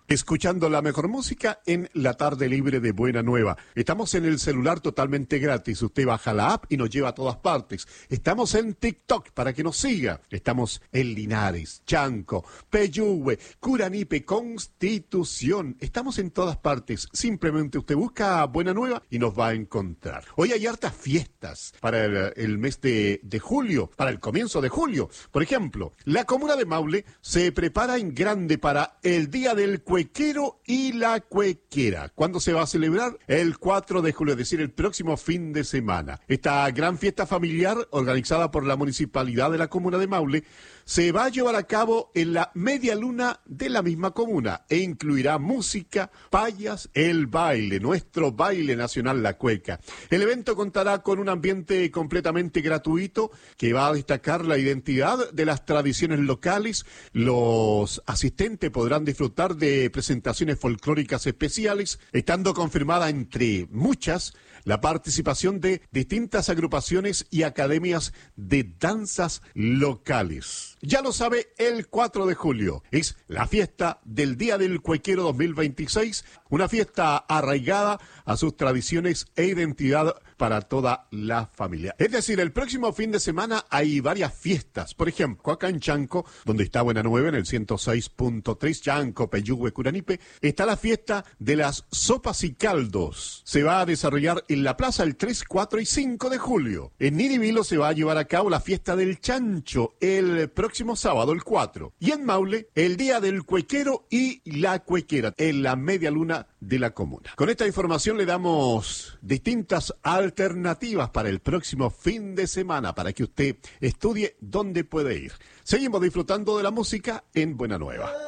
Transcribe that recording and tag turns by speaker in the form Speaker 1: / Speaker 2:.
Speaker 1: Escuchando la mejor música en la tarde libre de Buena Nueva. Estamos en el celular totalmente gratis. Usted baja la app y nos lleva a todas partes. Estamos en TikTok para que nos siga. Estamos en Linares, Chanco, Peyúgue, Curanipe, Constitución. Estamos en todas partes. Simplemente usted busca Buena Nueva y nos va a encontrar. Hoy hay hartas fiestas para el mes de julio, para el comienzo de julio. Por ejemplo, la comuna de Maule se prepara en grande para el Día del Cuequero y la Cuequera. ¿Cuándo se va a celebrar? El 4 de julio, es decir, el próximo fin de semana. Esta gran fiesta familiar, organizada por la Municipalidad de la Comuna de Maule, se va a llevar a cabo en la media luna de la misma comuna e incluirá música, payas, el baile, nuestro baile nacional, la cueca. El evento contará con un ambiente completamente gratuito que va a destacar la identidad de las tradiciones locales. Los asistentes podrán disfrutar de presentaciones folclóricas especiales, estando confirmada entre muchas la participación de distintas agrupaciones y academias de danzas locales. Ya lo sabe, el 4 de julio es la fiesta del Día del Cuequero 2026, una fiesta arraigada a sus tradiciones e identidad para toda la familia. Es decir, el próximo fin de semana hay varias fiestas. Por ejemplo, acá en Chanco, donde está Buena Nueva, en el 106.3, Chanco, Peyúgue, Curanipe, está la fiesta de las sopas y caldos. Se va a desarrollar en la plaza el 3, 4 y 5 de julio. En Niribilo se va a llevar a cabo la fiesta del chancho el próximo sábado, el 4. Y en Maule, el Día del Cuequero y la Cuequera, en la media luna de la comuna. Con esta información le damos distintas alternativas para el próximo fin de semana, para que usted estudie dónde puede ir. Seguimos disfrutando de la música en Buena Nueva.